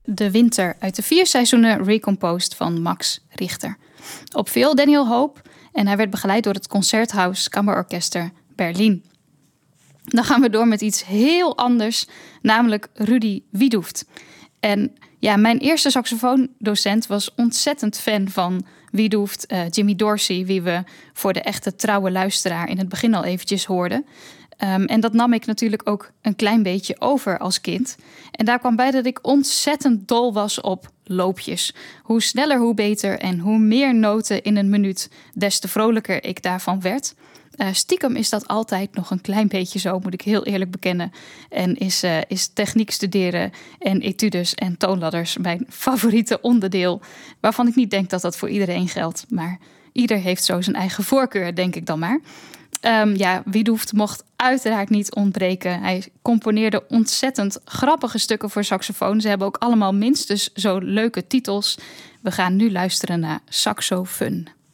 De Winter uit de 4 seizoenen Recomposed van Max Richter. Op viool Daniel Hope en hij werd begeleid door het Concerthaus Kammerorchester Berlin. Dan gaan we door met iets heel anders, namelijk Rudy Wiedoeft. En ja, mijn eerste saxofoondocent was ontzettend fan van Wiedoeft, Jimmy Dorsey, wie we voor de echte trouwe luisteraar in het begin al eventjes hoorden. En dat nam ik natuurlijk ook een klein beetje over als kind. En daar kwam bij dat ik ontzettend dol was op loopjes. Hoe sneller, hoe beter. En hoe meer noten in een minuut, des te vrolijker ik daarvan werd. Stiekem is dat altijd nog een klein beetje zo, moet ik heel eerlijk bekennen. En is techniek studeren en etudes en toonladders mijn favoriete onderdeel. Waarvan ik niet denk dat dat voor iedereen geldt. Maar ieder heeft zo zijn eigen voorkeur, denk ik dan maar. Wiedoeft mocht uiteraard niet ontbreken. Hij componeerde ontzettend grappige stukken voor saxofoon. Ze hebben ook allemaal minstens zo leuke titels. We gaan nu luisteren naar Saxo Fun.